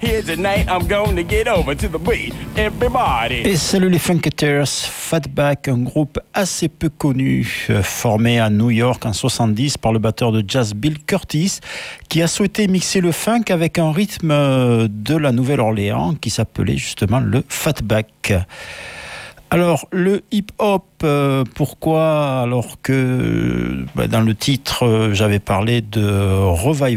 Here's the night I'm going to get over to the beat. Everybody. Et salut les Funketeers, Fatback, un groupe assez peu connu, formé à New York en 70 par le batteur de jazz Bill Curtis, qui a souhaité mixer le funk avec un rythme de la Nouvelle-Orléans qui s'appelait justement le Fatback. Alors, le hip-hop, pourquoi? Alors que dans le titre, j'avais parlé de revival.